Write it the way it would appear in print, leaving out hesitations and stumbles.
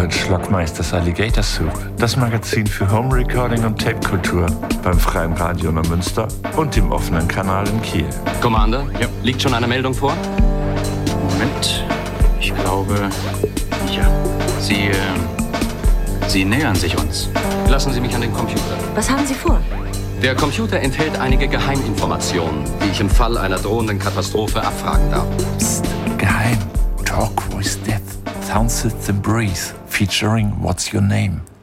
hört Schlockmeisters Alligator Soup, das Magazin für Home Recording und Tape-Kultur beim Freien Radio Neumünster und dem offenen Kanal in Kiel. Commander, ja. Liegt schon eine Meldung vor? Moment, ich glaube, ja. Sie nähern sich uns. Lassen Sie mich an den Computer. Was haben Sie vor? Der Computer enthält einige Geheiminformationen, die ich im Fall einer drohenden Katastrophe abfragen darf. Psst, geheim. Talk with Death. Sound System Breeze. Featuring What's Your Name?